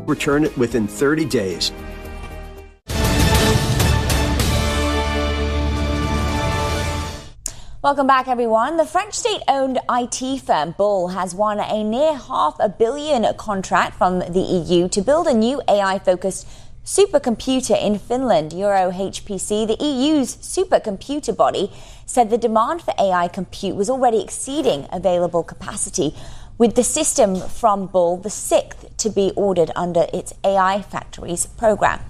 Return it within 30 days. Welcome back, everyone. The French state-owned IT firm Bull has won a near $500 million contract from the EU to build a new AI-focused supercomputer in Finland. EuroHPC, the EU's supercomputer body, said the demand for AI compute was already exceeding available capacity, with the system from Bull the sixth to be ordered under its AI Factories program.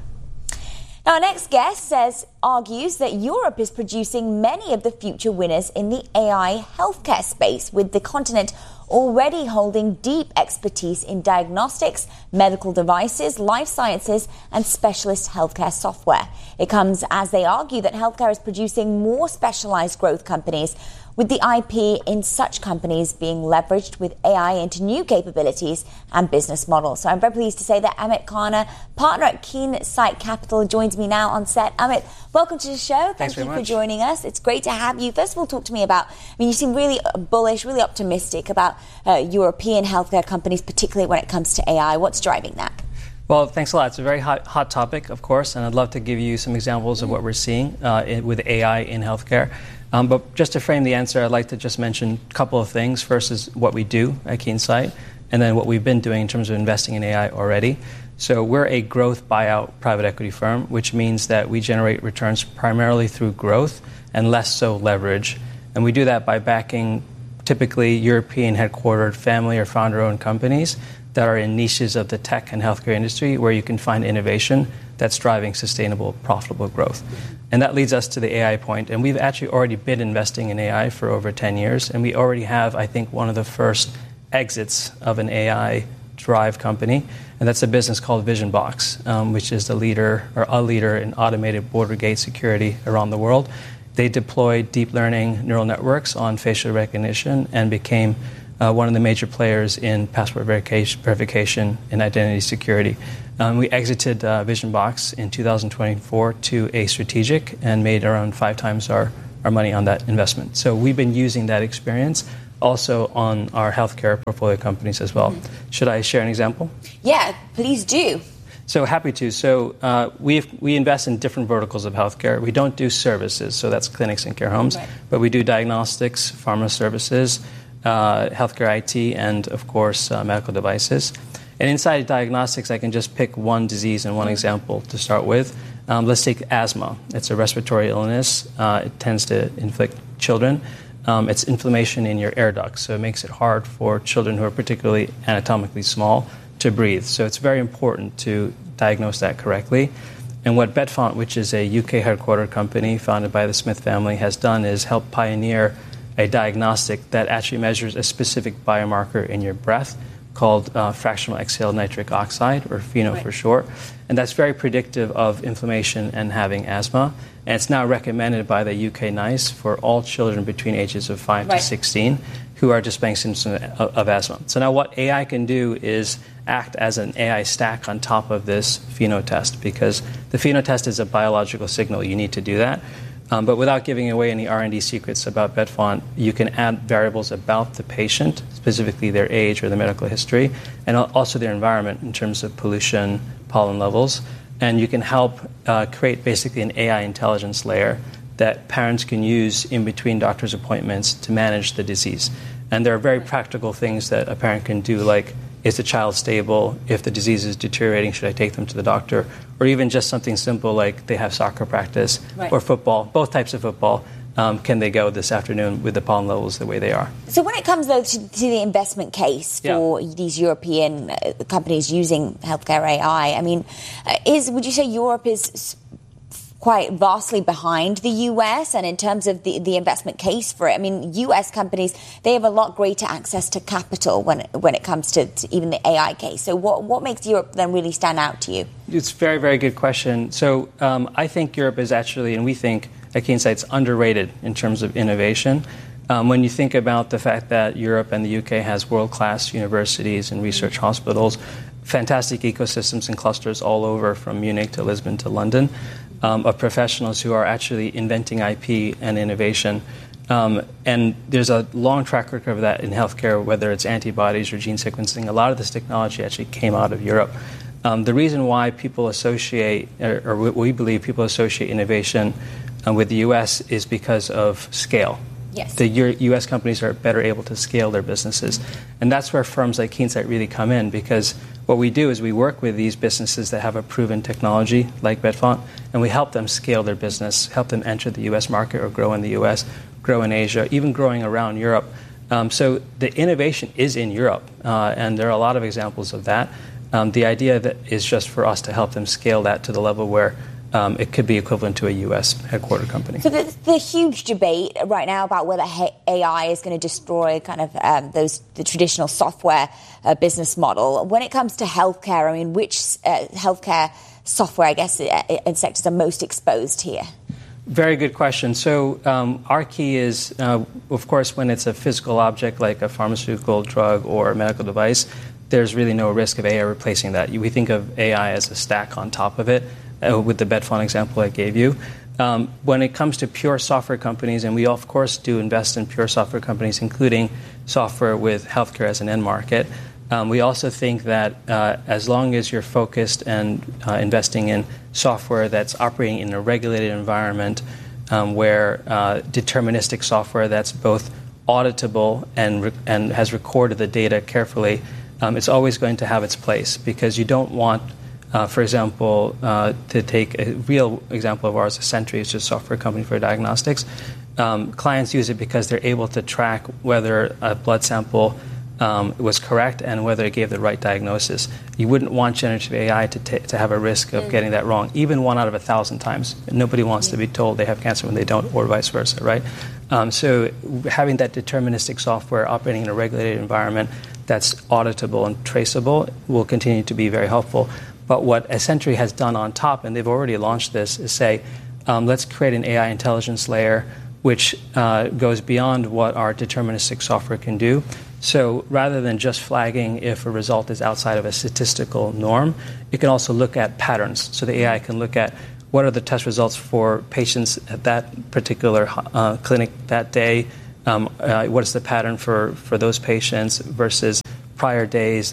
Now, our next guest argues that Europe is producing many of the future winners in the AI healthcare space, with the continent already holding deep expertise in diagnostics, medical devices, life sciences, and specialist healthcare software. It comes as they argue that healthcare is producing more specialized growth companies, with the IP in such companies being leveraged with AI into new capabilities and business models. So I'm very pleased to say that Amit Khanna, partner at Keensight Capital, joins me now on set. Amit, welcome to the show. Thanks Thank you for joining us. It's great to have you. First of all, talk to me about, you seem really bullish, really optimistic about European healthcare companies, particularly when it comes to AI. What's driving that? Well, thanks a lot. It's a very hot topic, of course, and I'd love to give you some examples of what we're seeing with AI in healthcare. But just to frame the answer, I'd like to just mention a couple of things. First is what we do at Keensight, and then what we've been doing in terms of investing in AI already. So we're a growth buyout private equity firm, which means that we generate returns primarily through growth and less so leverage. And we do that by backing typically European headquartered family or founder-owned companies that are in niches of the tech and healthcare industry where you can find innovation that's driving sustainable, profitable growth. And that leads us to the AI point. And we've actually already been investing in AI for over 10 years. And we already have, I think, one of the first exits of an AI drive company. And that's a business called VisionBox, which is a leader in automated border gate security around the world. They deployed deep learning neural networks on facial recognition and became one of the major players in passport verification and identity security. We exited VisionBox in 2024 to a strategic and made around 5 times our money on that investment. So we've been using that experience also on our healthcare portfolio companies as well. Should I share an example? Yeah, please do. So happy to. So we invest in different verticals of healthcare. We don't do services, so that's clinics and care homes, but we do diagnostics, pharma services, healthcare IT, and of course, medical devices. And inside diagnostics, I can just pick one disease and one example to start with. Let's take asthma. It's a respiratory illness. It tends to inflict children. It's inflammation in your air ducts, so it makes it hard for children who are particularly anatomically small to breathe. So it's very important to diagnose that correctly. And what Bedfont, which is a UK headquartered company founded by the Smith family, has done is help pioneer a diagnostic that actually measures a specific biomarker in your breath called fractional exhaled nitric oxide, or FeNO for short. And that's very predictive of inflammation and having asthma. And it's now recommended by the UK NICE for all children between ages of 5 to 16 who are displaying symptoms of asthma. So now what AI can do is act as an AI stack on top of this FeNO test, because the FeNO test is a biological signal. You need to do that. But without giving away any R&D secrets about Bedfont, you can add variables about the patient, specifically their age or their medical history, and also their environment in terms of pollution, pollen levels. And you can help create basically an AI intelligence layer that parents can use in between doctor's appointments to manage the disease. And there are very practical things that a parent can do, like, is the child stable? If the disease is deteriorating, should I take them to the doctor? Or even just something simple like they have soccer practice or football, both types of football. Can they go this afternoon with the pollen levels the way they are? So when it comes, though, to the investment case for these European companies using healthcare AI, I mean, would you say Europe is quite vastly behind the US, and in terms of the investment case for it? I mean, US companies, they have a lot greater access to capital when it comes to even the AI case. So what makes Europe then really stand out to you? It's a very, very good question. So I think Europe is actually, and we think at Keensight's, underrated in terms of innovation. When you think about the fact that Europe and the UK has world-class universities and research hospitals, fantastic ecosystems and clusters all over from Munich to Lisbon to London, of professionals who are actually inventing IP and innovation. And there's a long track record of that in healthcare, whether it's antibodies or gene sequencing. A lot of this technology actually came out of Europe. The reason why people associate, or we believe people associate innovation with the U.S. is because of scale. Yes. The U.S. companies are better able to scale their businesses. And that's where firms like Keysight really come in, because what we do is we work with these businesses that have a proven technology, like Bedfont, and we help them scale their business, help them enter the U.S. market or grow in the U.S., grow in Asia, even growing around Europe. So the innovation is in Europe, and there are a lot of examples of that. The idea that is just for us to help them scale that to the level where it could be equivalent to a U.S. headquartered company. So the huge debate right now about whether AI is going to destroy kind of the traditional software business model. When it comes to healthcare, I mean, which healthcare software, I guess, and sectors are most exposed here? Very good question. So our key is, of course, when it's a physical object like a pharmaceutical drug or a medical device, there's really no risk of AI replacing that. We think of AI as a stack on top of it, with the Bedfont example I gave you. When it comes to pure software companies, and we of course do invest in pure software companies, including software with healthcare as an end market, we also think that as long as you're focused and investing in software that's operating in a regulated environment, where deterministic software that's both auditable and has recorded the data carefully, it's always going to have its place, because you don't want, for example, to take a real example of ours, Sentry, which is a software company for diagnostics. Clients use it because they're able to track whether a blood sample was correct and whether it gave the right diagnosis. You wouldn't want generative AI to have a risk of getting that wrong, even 1 out of 1,000 times. Nobody wants to be told they have cancer when they don't, or vice versa, right? So having that deterministic software operating in a regulated environment that's auditable and traceable will continue to be very helpful. But what Sentry has done on top, and they've already launched this, is say, let's create an AI intelligence layer which goes beyond what our deterministic software can do. So rather than just flagging if a result is outside of a statistical norm, it can also look at patterns. So the AI can look at what are the test results for patients at that particular clinic that day, what is the pattern for those patients versus prior days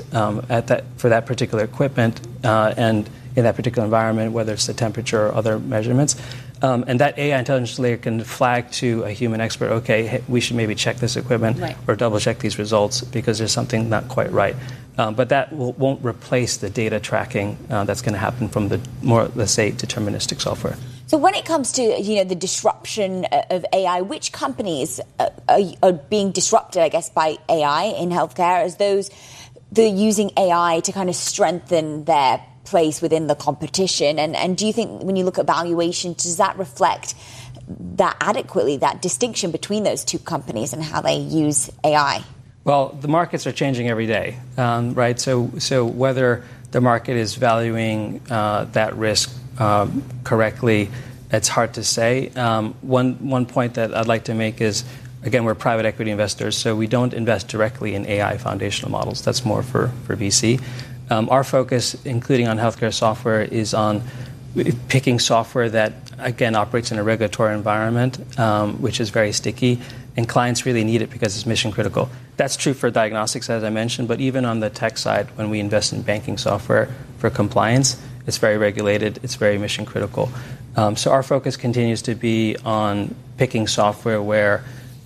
for that particular equipment and in that particular environment, whether it's the temperature or other measurements. And that AI intelligence layer can flag to a human expert, okay, hey, we should maybe check this equipment or double check these results because there's something not quite right. But that won't replace the data tracking that's going to happen from the more, let's say, deterministic software. So when it comes to the disruption of AI, which companies are being disrupted, I guess, by AI in healthcare as those that are using AI to kind of strengthen their place within the competition? And do you think when you look at valuation, does that reflect that adequately, that distinction between those two companies and how they use AI? Well, the markets are changing every day, right? So whether the market is valuing that risk correctly, it's hard to say. One point that I'd like to make is, again, we're private equity investors, so we don't invest directly in AI foundational models. That's more for VC. Our focus, including on healthcare software, is on picking software that, again, operates in a regulatory environment, which is very sticky, and clients really need it because it's mission critical. That's true for diagnostics, as I mentioned, but even on the tech side, when we invest in banking software for compliance, it's very regulated, it's very mission critical. So our focus continues to be on picking software where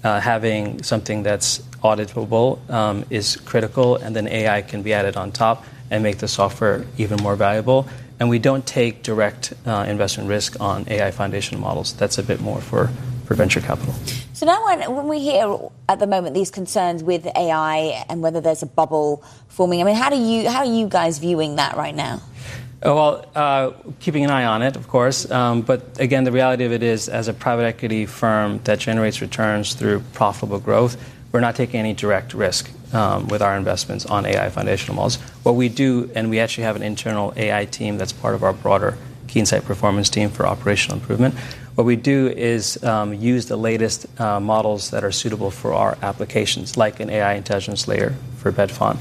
having something that's auditable is critical, and then AI can be added on top and make the software even more valuable. And we don't take direct investment risk on AI foundational models. That's a bit more for venture capital. So now when we hear at the moment these concerns with AI and whether there's a bubble forming, I mean, how are you guys viewing that right now? Well, keeping an eye on it, of course. But again, the reality of it is, as a private equity firm that generates returns through profitable growth, we're not taking any direct risk with our investments on AI foundational models. What we do, and we actually have an internal AI team that's part of our broader Keysight performance team for operational improvement. What we do is use the latest models that are suitable for our applications, like an AI intelligence layer for Bedfont.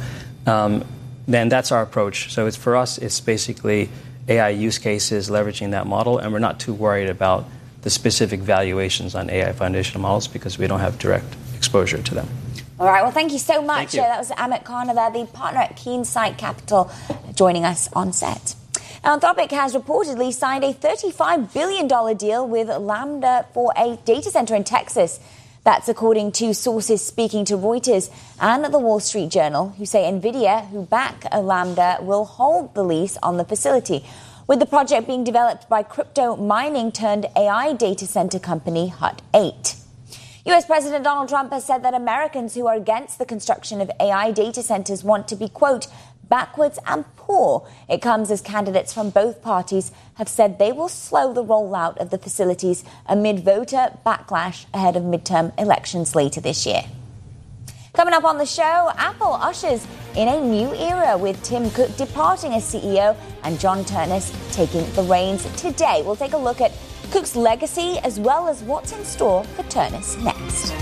Then that's our approach. So for us, it's basically AI use cases leveraging that model, and we're not too worried about the specific valuations on AI foundational models because we don't have direct exposure to them. All right. Well, thank you so much. Thank you. That was Amit Khanna there, the partner at Keysight Capital, joining us on set. Anthropic has reportedly signed a $35 billion deal with Lambda for a data center in Texas. That's according to sources speaking to Reuters and the Wall Street Journal, who say NVIDIA, who back Lambda, will hold the lease on the facility, with the project being developed by crypto mining turned AI data center company Hut 8. U.S. President Donald Trump has said that Americans who are against the construction of AI data centers want to be, quote, backwards and poor. It comes as candidates from both parties have said they will slow the rollout of the facilities amid voter backlash ahead of midterm elections later this year. Coming up on the show, Apple ushers in a new era with Tim Cook departing as CEO and John Ternus taking the reins. Today, we'll take a look at Cook's legacy as well as what's in store for Ternus next.